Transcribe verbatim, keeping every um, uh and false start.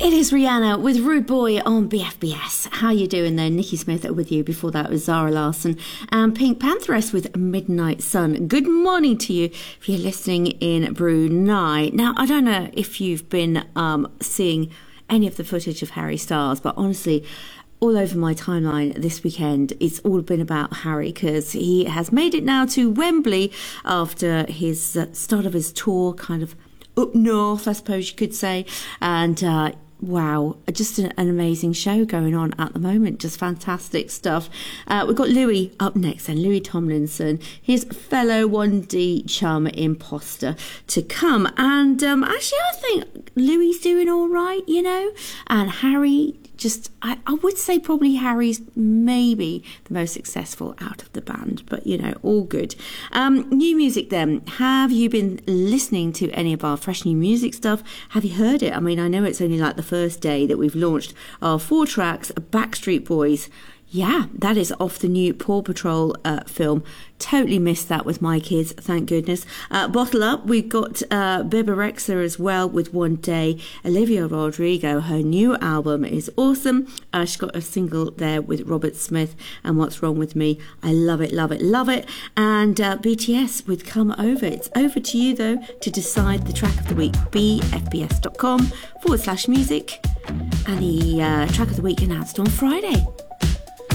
It is Rihanna with Rude Boy on B F B S. How you doing there? Nikki Smith with you. Before that was Zara Larsson and Pink Pantheress with Midnight Sun. Good morning to you if you're listening in Brunei. Now, I don't know if you've been um, seeing any of the footage of Harry Styles, but honestly, all over my timeline this weekend, it's all been about Harry because he has made it now to Wembley after his uh, start of his tour, kind of up north, I suppose you could say. And uh, wow, just an, an amazing show going on at the moment. Just fantastic stuff. Uh, we've got Louis up next, and Louis Tomlinson, his fellow one D chum Imposter, to come. And um, actually, I think Louis doing all right, you know, and Harry. Just, I, I would say probably Harry's maybe the most successful out of the band, but you know, all good. Um, new music then. Have you been listening to any of our fresh new music stuff? Have you heard it? I mean, I know it's only like the first day that we've launched our four tracks, Backstreet Boys. Yeah, that is off the new Paw Patrol uh, film. Totally missed that with my kids, thank goodness. Uh, Bottle Up, we've got uh, Bebe Rexha as well with One Day. Olivia Rodrigo, her new album is awesome. Uh, she's got a single there with Robert Smith and What's Wrong With Me. I love it, love it, love it. And uh, B T S with Come Over. It's over to you though to decide the track of the week. b f b s dot com forward slash music. And the uh, track of the week announced on Friday.